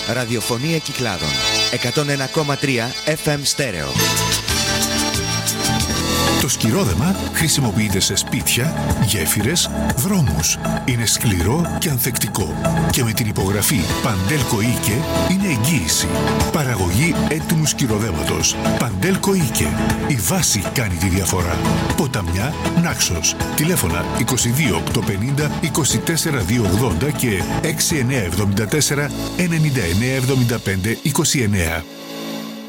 Ραδιοφωνία Κυκλάδων. 101,3 FM στέρεο. Το σκυρόδεμα χρησιμοποιείται σε σπίτια, γέφυρες, δρόμους. Είναι σκληρό και ανθεκτικό. Και με την υπογραφή Παντέλκο Ίκε είναι εγγύηση. Παραγωγή έτοιμου σκυροδέματος. Παντέλκο Ίκε. Η βάση κάνει τη διαφορά. Ποταμιά, Νάξος. Τηλέφωνα 22 850 24 280 και 6974 99 75 29.